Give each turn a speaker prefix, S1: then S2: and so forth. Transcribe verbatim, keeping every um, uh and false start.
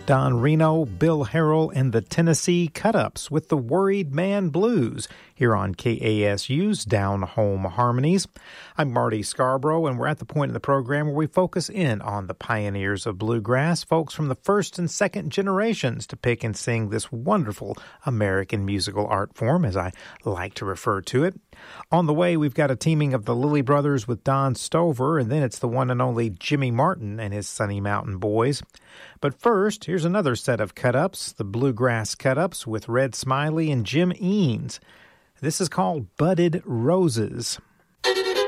S1: Don Reno, Bill Harrell, and the Tennessee Cut-Ups with the Worried Man Blues here on K A S U's Down Home Harmonies. I'm Marty Scarborough, and we're at the point in the program where we focus in on the pioneers of bluegrass, folks from the first and second generations to pick and sing this wonderful American musical art form, as I like to refer to it. On the way, we've got a teaming of the Lilly Brothers with Don Stover, and then it's the one and only Jimmy Martin and his Sunny Mountain Boys. But first, here's another set of cut-ups, the Bluegrass Cut-Ups with Red Smiley and Jim Eanes. This is called Budded Roses.